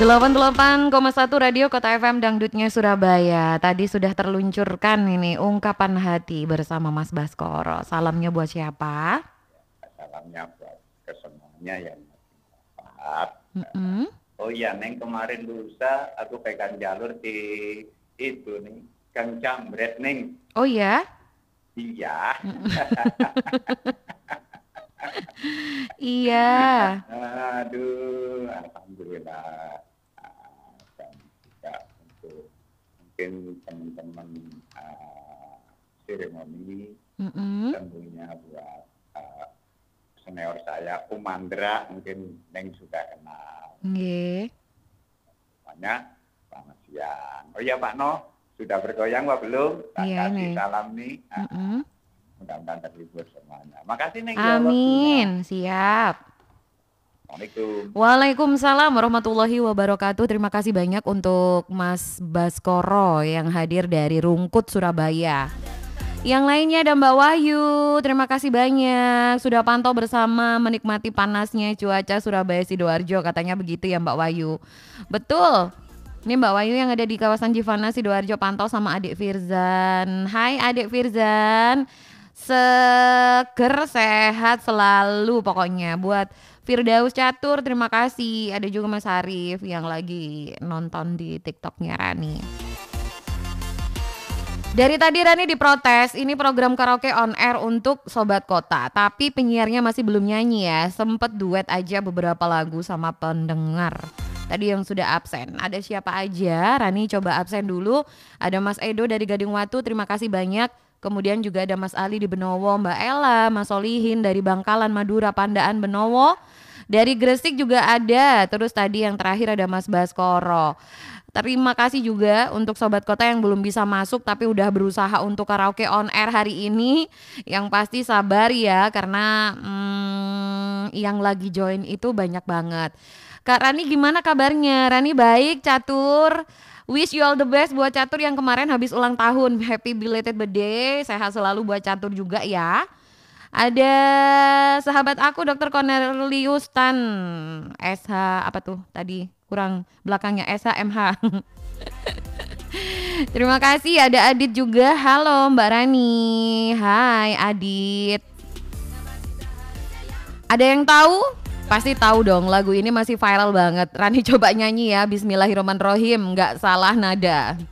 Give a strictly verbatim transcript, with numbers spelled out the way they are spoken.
delapan puluh delapan koma satu Radio Kota F M Dangdutnya Surabaya. Tadi sudah terluncurkan ini ungkapan hati bersama Mas Baskoro. Salamnya buat siapa? Salamnya buat kesemuanya yang sehat. Mm-mm. Oh iya, Neng, kemarin lusa aku pegang jalur di itu nih, Gang Jambret, Neng. Oh ya? Iya. Iya. Aduh, alhamdulillah. Ah, dan juga untuk mungkin teman-teman uh, seremoni, Mm-mm. tentunya buat uh, senior saya, Kumandra, mungkin Neng sudah kenal. Nggih. Namanya selamat siang. Oh iya Pak No, sudah bergoyang apa belum? Tak Iya kasih nih. salam nih. Ah, Mm-mm. mudah-mudahan terhibur semuanya. Makasih Neng. Amin. Siap. Assalamualaikum. Waalaikumsalam warahmatullahi wabarakatuh. Terima kasih banyak untuk Mas Baskoro yang hadir dari Rungkut, Surabaya. Yang lainnya ada Mbak Wahyu. Terima kasih banyak sudah pantau bersama menikmati panasnya cuaca Surabaya Sidoarjo. Katanya begitu ya Mbak Wahyu. Betul. Ini Mbak Wahyu yang ada di kawasan Jivana Sidoarjo pantau sama adik Firzan. Hai adik Firzan. Seger sehat selalu pokoknya. Buat Firdaus Catur terima kasih. Ada juga Mas Arif yang lagi nonton di TikToknya Rani. Dari tadi Rani diprotes, ini program karaoke on air untuk Sobat Kota. Tapi penyiarnya masih belum nyanyi ya, sempet duet aja beberapa lagu sama pendengar. Tadi yang sudah absen, ada siapa aja? Rani coba absen dulu. Ada Mas Edo dari Gading Watu, terima kasih banyak. Kemudian juga ada Mas Ali di Benowo, Mbak Ella, Mas Solihin dari Bangkalan, Madura, Pandaan, Benowo. Dari Gresik juga ada, terus tadi yang terakhir ada Mas Baskoro. Terima kasih juga untuk Sobat Kota yang belum bisa masuk tapi udah berusaha untuk karaoke on air hari ini. Yang pasti sabar ya karena hmm, yang lagi join itu banyak banget. Kak Rani gimana kabarnya? Rani baik, Catur. Wish you all the best buat Catur yang kemarin habis ulang tahun. Happy belated birthday. Sehat selalu buat Catur juga ya. Ada sahabat aku Dokter Cornelius Tan S H apa tuh tadi kurang belakangnya S H M H. Terima kasih ada Adit juga. Halo Mbak Rani. Hai Adit. Ada yang tahu? Pasti tahu dong lagu ini masih viral banget. Rani coba nyanyi ya Bismillahirrahmanirrahim. Nggak salah nada.